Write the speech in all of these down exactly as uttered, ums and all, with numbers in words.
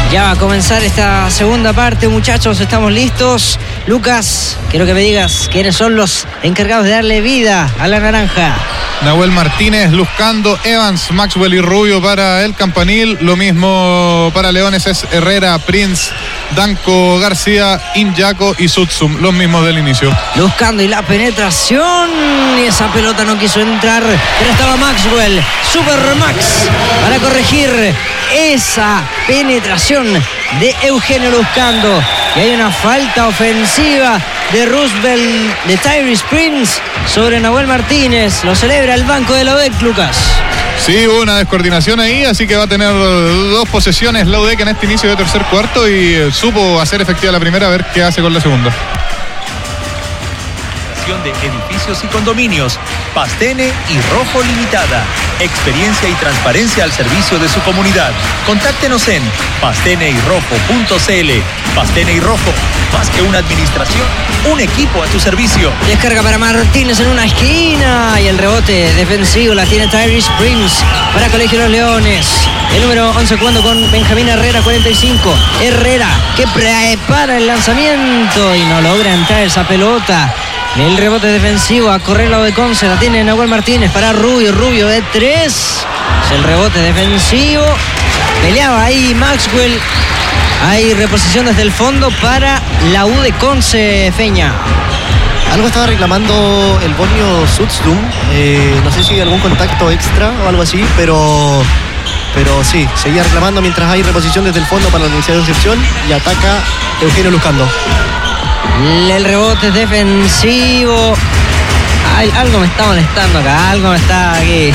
Ya va a comenzar esta segunda parte, muchachos, estamos listos. Lucas, quiero que me digas quiénes son los encargados de darle vida a la naranja. Nahuel Martínez, Luzcando, Evans, Maxwell y Rubio para el Campanil. Lo mismo para Leones es Herrera, Prince, Danco, García, Inyaco y Sutsum, los mismos del inicio. Luzcando y la penetración, y esa pelota no quiso entrar, pero estaba Maxwell, Super Max, para corregir esa penetración de Eugenio Luzcando. Y hay una falta ofensiva de Roosevelt, de Tyrese Prince sobre Nahuel Martínez. Lo celebra el banco de la U D E C, Lucas. Sí, hubo una descoordinación ahí, así que va a tener dos posesiones la U D E C en este inicio de tercer cuarto y eh, supo hacer efectiva la primera, a ver qué hace con la segunda. De edificios y condominios, Pastene y Rojo Limitada. Experiencia y transparencia al servicio de su comunidad. Contáctenos en pastene y rojo punto c l. Pastene y Rojo, más que una administración, un equipo a tu servicio. Descarga para Martínez en una esquina y el rebote defensivo la tiene Tyrese Prince para Colegio de los Leones. El número once jugando con Benjamín Herrera, cuarenta y cinco. Herrera que prepara el lanzamiento y no logra entrar esa pelota. El rebote defensivo a correr lado de Conce, la tiene Nahuel Martínez para Rubio, Rubio de tres. Es el rebote defensivo. Peleaba ahí Maxwell. Hay reposición desde el fondo para la U de Conce, Feña. Algo estaba reclamando el bosnio Sutsum. Eh, no sé si algún contacto extra o algo así, pero... Pero sí, seguía reclamando mientras hay reposición desde el fondo para la Universidad de Concepción y ataca Eugenio Luzcando. El rebote defensivo. Ay, algo me está molestando acá, algo me está aquí.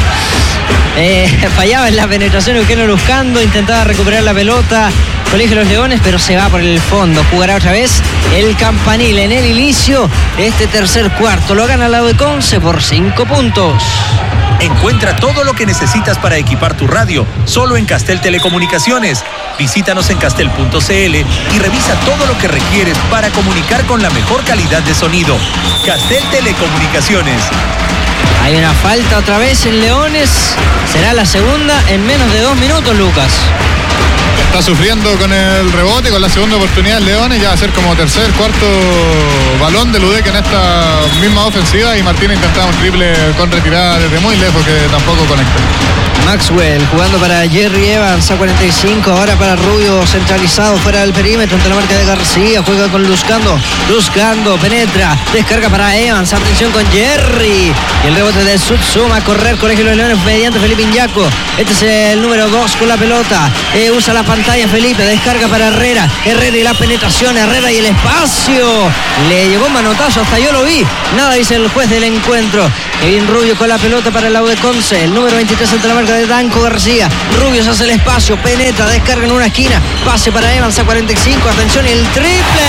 eh, fallaba en la penetración Eugenio Luzcando, intentaba recuperar la pelota Colegio de los Leones, pero se va por el fondo. Jugará otra vez el Campanil en el inicio de este tercer cuarto. Lo gana la U de Conce por cinco puntos. Encuentra todo lo que necesitas para equipar tu radio solo en Castel Telecomunicaciones. Visítanos en castel punto c l y revisa todo lo que requieres para comunicar con la mejor calidad de sonido. Castel Telecomunicaciones. Hay una falta otra vez en Leones. Será la segunda en menos de dos minutos, Lucas. Está sufriendo con el rebote, con la segunda oportunidad en Leones. Ya va a ser como tercer, cuarto balón del U D E C en esta misma ofensiva. Y Martínez intentaba un triple con retirada desde muy lejos que tampoco conecta. Maxwell jugando para Jerry Evans a cuarenta y cinco. Ahora para Rubio centralizado fuera del perímetro ante la marca de García. Juega con Luzcando. Luzcando penetra. Descarga para Evans. Atención con Jerry. Y el rebote de Sutsum a correr Colegio de los Leones mediante Felipe Inyaco. Este es el número dos con la pelota. Eh, usa la pantalla Felipe. Descarga para Herrera. Herrera y la penetración. Herrera y el espacio. Le llegó un manotazo. Hasta yo lo vi. Nada dice el juez del encuentro. Kevin Rubio con la pelota para el U de Conce. El número veintitrés ante la marca de Danco García. Rubio se hace el espacio. Penetra. Descarga en una esquina. Pase para Evans a cuarenta y cinco. Atención, el triple.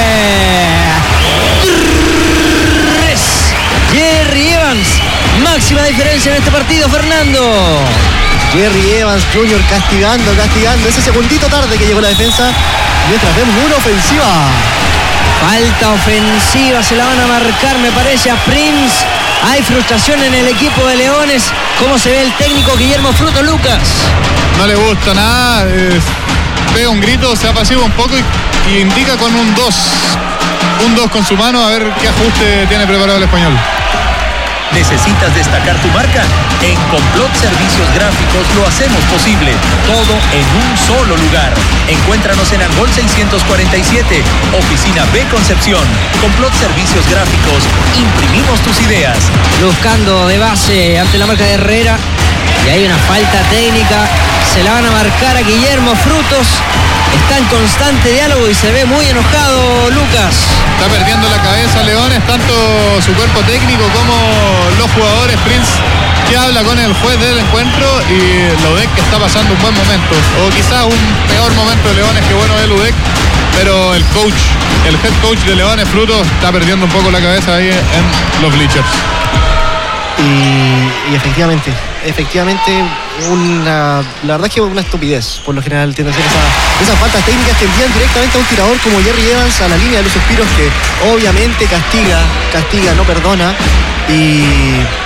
Tres. Jerry Evans. Máxima diferencia en este partido, Fernando. Jerry Evans junior castigando, castigando. Ese segundito tarde que llegó la defensa. Mientras vemos una ofensiva. Falta ofensiva, se la van a marcar, me parece, a Prince. Hay frustración en el equipo de Leones. ¿Cómo se ve el técnico Guillermo Fruto, Lucas? No le gusta nada. Eh, pega un grito, se apacigua un poco y, y indica con un dos. Un dos con su mano, a ver qué ajuste tiene preparado el español. ¿Necesitas destacar tu marca? En Complot Servicios Gráficos lo hacemos posible. Todo en un solo lugar. Encuéntranos en Angol seiscientos cuarenta y siete, Oficina B Concepción. Complot Servicios Gráficos. Imprimimos tus ideas. Buscando de base ante la marca de Herrera. Y hay una falta técnica. Se la van a marcar a Guillermo Frutos. Está en constante diálogo y se ve muy enojado, Lucas. Está perdiendo la cabeza Leones, tanto su cuerpo técnico como los jugadores. Prince que habla con el juez del encuentro y la U D E C que está pasando un buen momento. O quizás un peor momento de Leones que bueno del U D E C. Pero el coach, el head coach de Leones, Frutos, está perdiendo un poco la cabeza ahí en los bleachers. Y, y efectivamente, efectivamente, una, la verdad es que una estupidez, por lo general tiende a ser esa, esas faltas técnicas que envían directamente a un tirador como Jerry Evans a la línea de los suspiros, que obviamente castiga, castiga, no perdona, y,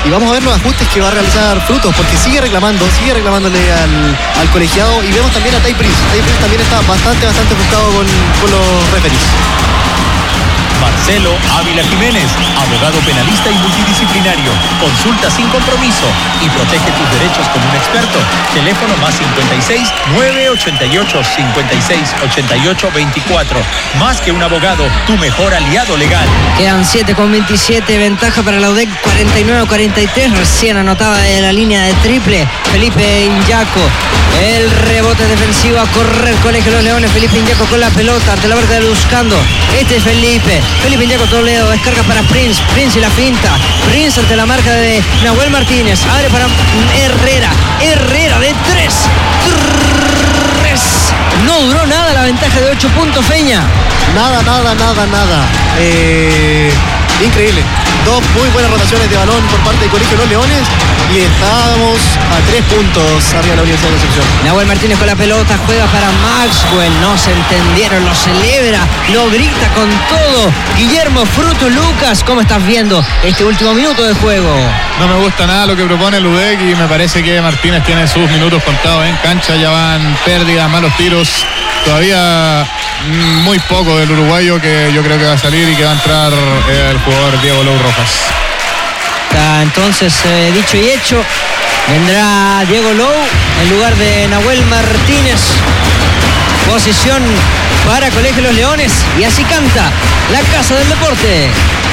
y vamos a ver los ajustes que va a realizar Frutos, porque sigue reclamando, sigue reclamándole al, al colegiado, y vemos también a Ty Prince. Ty Prince también está bastante, bastante ofuscado con, con los referees. Marcelo Ávila Jiménez, abogado penalista y multidisciplinario. Consulta sin compromiso y protege tus derechos con un experto. Teléfono más cincuenta y seis, nueve ochenta y ocho, cincuenta y seis, ochenta y ocho, veinticuatro. Más que un abogado, tu mejor aliado legal. Quedan siete con veintisiete, ventaja para la U D E C, cuarenta y nueve a cuarenta y tres, recién anotada de la línea de triple Felipe Iñaco. El rebote defensivo a correr Colegio de los Leones. Felipe Iñaco con la pelota ante la marca de Buscando. Este es Felipe. Felipe Iñaco Toledo, descarga para Prince. Prince y la finta. Prince ante la marca de Nahuel Martínez. Abre para Herrera. Herrera de tres. Tres. No duró nada la ventaja de ocho puntos, Feña. Nada, nada, nada, nada. Eh, increíble. Dos muy buenas rotaciones de balón por parte del Colegio de los Leones y estamos a tres puntos arriba de la Universidad de Concepción. Nahuel Martínez con la pelota, juega para Maxwell, no se entendieron, lo celebra, lo grita con todo. Guillermo Frutos, Lucas, ¿cómo estás viendo este último minuto de juego? No me gusta nada lo que propone el U D E C y me parece que Martínez tiene sus minutos contados en cancha, ya van pérdidas, malos tiros. Todavía muy poco del uruguayo, que yo creo que va a salir y que va a entrar el jugador Diego Lou Rojas. Está entonces eh, dicho y hecho, vendrá Diego Lou en lugar de Nahuel Martínez. Posición para Colegio de los Leones y así canta la Casa del Deporte.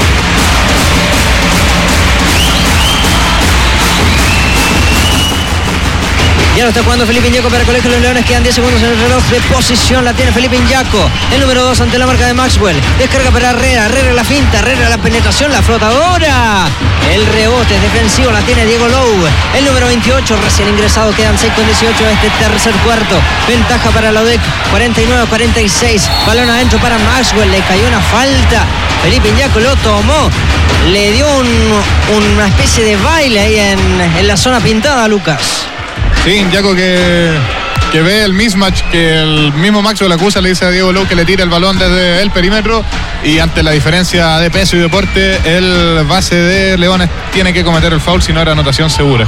Ya lo está jugando Felipe Iñaco para Colegio de los Leones. Quedan diez segundos en el reloj de posición. La tiene Felipe Iñaco. El número dos ante la marca de Maxwell. Descarga para Herrera. Herrera la finta. Herrera la penetración. La flotadora. El rebote es defensivo. La tiene Diego Lou. El número veintiocho recién ingresado. Quedan seis con dieciocho de este tercer cuarto. Ventaja para la U D E C. cuarenta y nueve a cuarenta y seis. Balón adentro para Maxwell. Le cayó una falta. Felipe Iñaco lo tomó. Le dio un, una especie de baile ahí en, en la zona pintada, Lucas. Sí, Iñaco que, que ve el mismatch que el mismo Maxwell acusa, le dice a Diego Lou que le tire el balón desde el perímetro, y ante la diferencia de peso y deporte, el base de Leones tiene que cometer el foul, si no era anotación segura.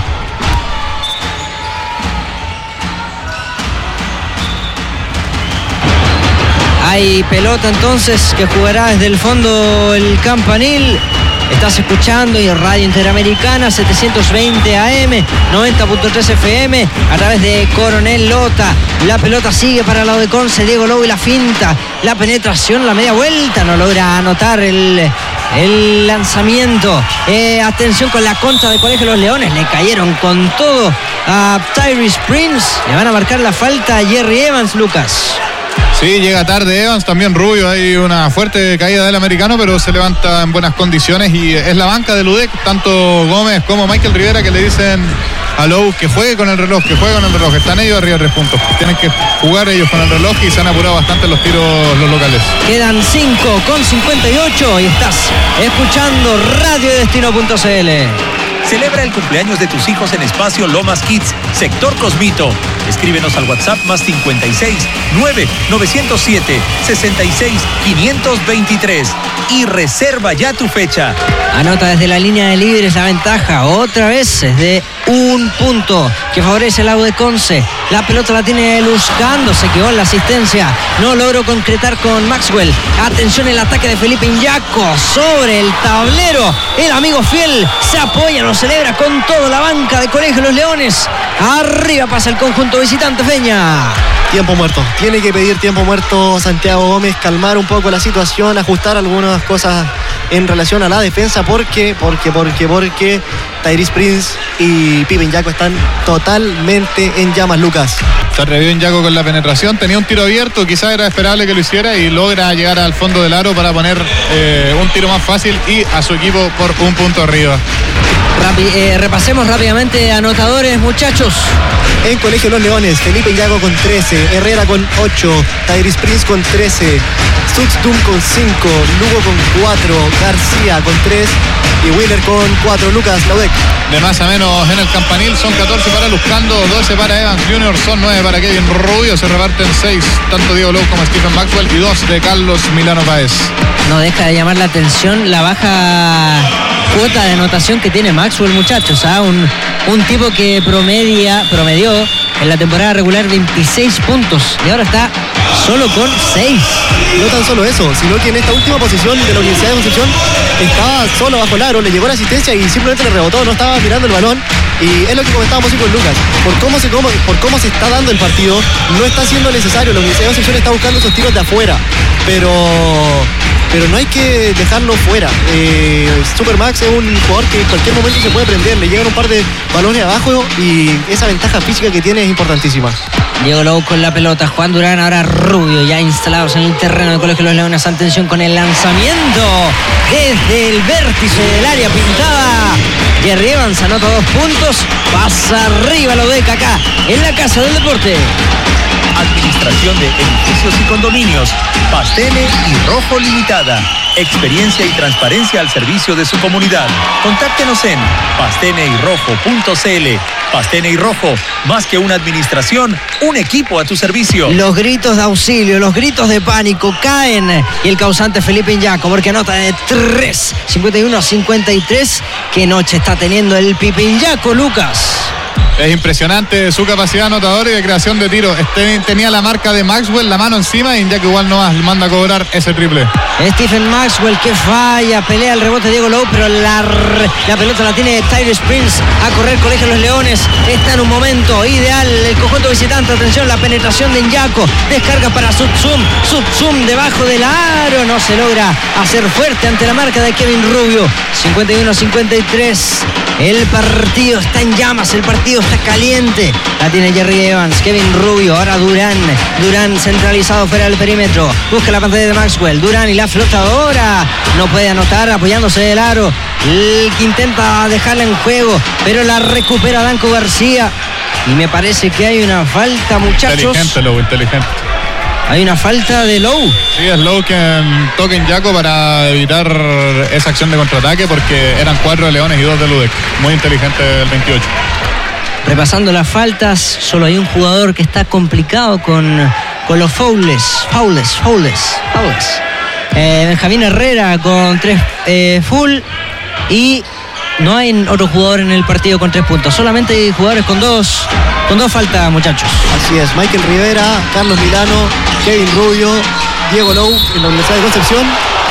Hay pelota entonces que jugará desde el fondo el campanil. Estás escuchando y Radio Interamericana setecientos veinte A M, noventa punto tres F M a través de Coronel Lota. La pelota sigue para el lado de Conce. Diego Lou y la finta, la penetración, la media vuelta. No logra anotar el, el lanzamiento. Eh, atención con la contra de Colegio de los Leones. Le cayeron con todo a Tyrese Prince. Le van a marcar la falta a Jerry Evans, Lucas. Sí, llega tarde Evans, también Rubio. Hay una fuerte caída del americano, pero se levanta en buenas condiciones y es la banca del U D E C, tanto Gómez como Michael Rivera, que le dicen a Lou que juegue con el reloj, que juegue con el reloj. Están ellos arriba de tres puntos. Tienen que jugar ellos con el reloj y se han apurado bastante los tiros los locales. Quedan cinco con cincuenta y ocho y estás escuchando Radio Destino punto C L. Celebra el cumpleaños de tus hijos en Espacio Lomas Kids, Sector Cosmito. Escríbenos al WhatsApp más cincuenta y seis, nueve, novecientos siete, sesenta y seis, quinientos veintitrés y reserva ya tu fecha. Anota desde la línea de libres la ventaja, otra vez es de un punto que favorece el lado de Conce. La pelota la tiene Luzcando, se quedó en la asistencia, no logró concretar con Maxwell. Atención el ataque de Felipe Iñaco sobre el tablero. El amigo fiel se apoya, lo celebra con toda la banca de Colegio de los Leones. Arriba pasa el conjunto visitante, Feña. Tiempo muerto. Tiene que pedir tiempo muerto Santiago Gómez, calmar un poco la situación, ajustar algunas cosas en relación a la defensa, porque, porque, porque, porque Tyrese Prince y Pipe Iñaco están totalmente en llamas, Lucas. Se atrevió Iñaco con la penetración, tenía un tiro abierto, quizás era esperable que lo hiciera y logra llegar al fondo del aro para poner eh, un tiro más fácil y a su equipo por un punto arriba. Rapi- eh, repasemos rápidamente anotadores, muchachos. En Colegio de los Leones, Felipe Iñaco con trece, Herrera con ocho, Tyrese Prince con trece, Sutsdum con cinco, Lugo con cuatro, García con tres y Wheeler con cuatro. Lucas, la U D E C. De más a menos en el campanil son catorce para Luzcando, doce para Evans junior, son nueve para Kevin Rubio, se reparten seis, tanto Diego Lou como Stephen Maxwell, y dos de Carlos Milano Páez. No deja de llamar la atención la baja cuota de anotación que tiene Maxwell, muchachos. ¿Ah? Un, un tipo que promedia, promedió en la temporada regular veintiséis puntos y ahora está solo con seis. No tan solo eso, sino que en esta última posición de la Universidad de Concepción estaba solo bajo el aro, le llegó la asistencia y simplemente le rebotó, no estaba mirando el balón. Y es lo que comentábamos hoy con Lucas, por cómo se cómo, por cómo se está dando el partido, no está siendo necesario. La Universidad de Concepción está buscando esos tiros de afuera, pero pero no hay que dejarlo fuera. eh, Supermax es un jugador que en cualquier momento se puede prender, le llegan un par de balones abajo y esa ventaja física que tiene es importantísima. Diego Lowe con la pelota, Juan Durán, ahora Rubio, ya instalados en el terreno del Colegio Los Leones. Atención con el lanzamiento desde el vértice del área pintada. Jerry Evans anota dos puntos, pasa arriba lo de acá en la Casa del Deporte. Administración de edificios y condominios. Pastene y Rojo Limitada. Experiencia y transparencia al servicio de su comunidad. Contáctenos en pastene y rojo punto c l. Pastene y Rojo, más que una administración, un equipo a tu servicio. Los gritos de auxilio, los gritos de pánico caen y el causante Felipe Iñaco, porque anota de tres, cincuenta y uno a cincuenta y tres. Qué noche está teniendo el Pipe Iñaco, Lucas. Es impresionante su capacidad anotadora y de creación de tiro. Este, tenía la marca de Maxwell, la mano encima, y Iñaki igual no más manda a cobrar ese triple. Stephen Maxwell que falla, pelea el rebote de Diego Lowe, pero la, la pelota la tiene Tyrese Prince a correr Colegio Los Leones. Está en un momento ideal el conjunto visitante. Atención, la penetración de Iñaco, descarga para Sutsum, Sutsum debajo del aro, no se logra hacer fuerte ante la marca de Kevin Rubio. cincuenta y uno a cincuenta y tres. El partido está en llamas, el partido está caliente. La tiene Jerry Evans, Kevin Rubio, ahora Durán. Durán centralizado fuera del perímetro. Busca la pantalla de Maxwell. Durán y la flotadora. No puede anotar apoyándose del aro. El que intenta dejarla en juego, pero la recupera Danco García. Y me parece que hay una falta, muchachos. Inteligente, Lowe, inteligente. Hay una falta de Lowe. Sí, es Lowe quien toca en Iñaco para evitar esa acción de contraataque, porque eran cuatro de Leones y dos de Ludek. Muy inteligente el veintiocho. Repasando las faltas, solo hay un jugador que está complicado con, con los fouls, fouls, fouls, fouls. Eh, Benjamín Herrera con tres eh, full y no hay otro jugador en el partido con tres puntos. Solamente hay jugadores con dos, con dos faltas, muchachos. Así es, Michael Rivera, Carlos Milano, Kevin Rubio, Diego Lowe en la Universidad de Concepción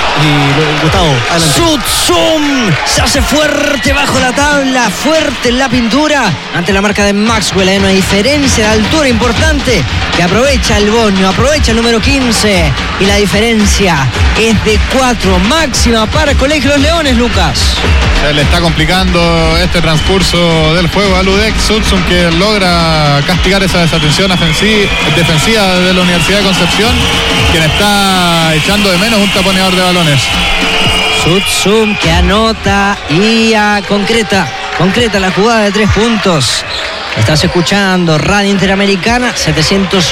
y Gustavo, adelante. Sutsum se hace fuerte bajo la tabla, fuerte en la pintura ante la marca de Maxwell. Hay una diferencia de altura importante que aprovecha el Bonio, aprovecha el número quince y la diferencia es de cuatro máxima para Colegio Los Leones, Lucas. Se le está complicando este transcurso del juego a Ludek. Sutsum, que logra castigar esa desatención defensiva de la Universidad de Concepción, quien está echando de menos un taponeador de balones. Sutsum que anota y a concreta, concreta la jugada de tres puntos. Estás escuchando Radio Interamericana, setecientos